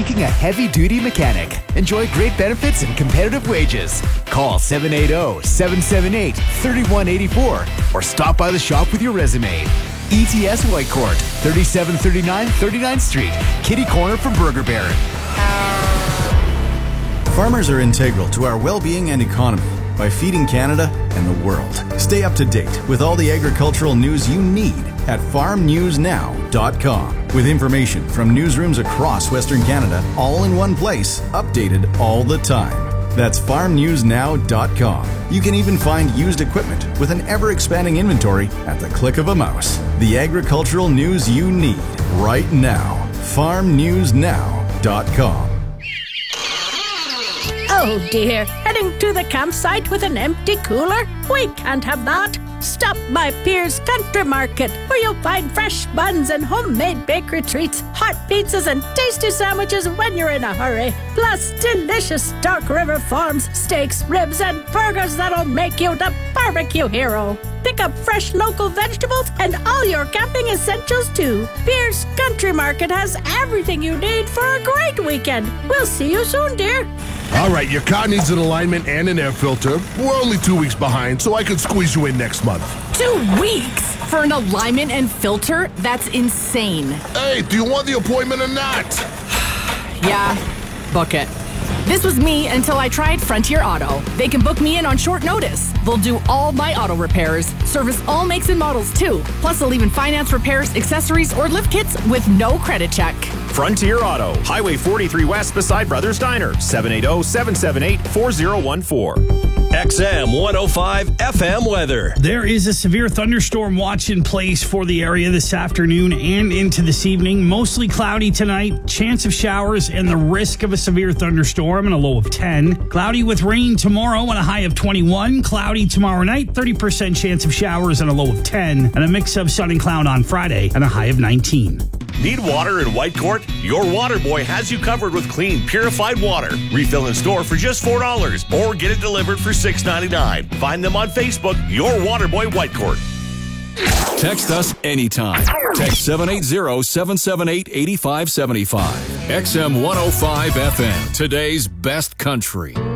seeking a heavy-duty mechanic. Enjoy great benefits and competitive wages. Call 780-778-3184 or stop by the shop with your resume. ETS Whitecourt, 3739 39th Street, Kitty Corner from Burger Baron. Farmers are integral to our well-being and economy by feeding Canada and the world. Stay up to date with all the agricultural news you need at farmnewsnow.com, with information from newsrooms across Western Canada, all in one place, updated all the time. That's farmnewsnow.com. You can even find used equipment with an ever-expanding inventory at the click of a mouse. The agricultural news you need right now. farmnewsnow.com. Oh dear, heading to the campsite with an empty cooler? We can't have that. Stop by Pierre's Country Market, where you'll find fresh buns and homemade bakery treats, hot pizzas and tasty sandwiches when you're in a hurry. Plus delicious Dark River Farms steaks, ribs and burgers that'll make you the barbecue hero. Pick up fresh local vegetables and all your camping essentials too. Pierre's Country Market has everything you need for a great weekend. We'll see you soon, dear. All right, your car needs an alignment and an air filter. We're only 2 weeks behind, so I could squeeze you in next month. 2 weeks for an alignment and filter? That's insane. Hey, do you want the appointment or not? Yeah, book it. This was me until I tried Frontier Auto. They can book me in on short notice. They'll do all my auto repairs, service all makes and models too. Plus, they'll even finance repairs, accessories, or lift kits with no credit check. Frontier Auto, Highway 43 West beside Brothers Diner, 780-778-4014. XM 105 FM weather. There is a severe thunderstorm watch in place for the area this afternoon and into this evening. Mostly cloudy tonight, chance of showers and the risk of a severe thunderstorm and a low of 10. Cloudy with rain tomorrow and a high of 21. Cloudy tomorrow night, 30% chance of showers and a low of 10. And a mix of sun and cloud on Friday and a high of 19. Need water in Whitecourt? Your water boy has you covered with clean, purified water. Refill in store for just $4 or get it delivered for $6.99. Find them on Facebook, Your Water Boy Whitecourt. Text us anytime. Text 780-778-8575. XM 105 FM, today's best country.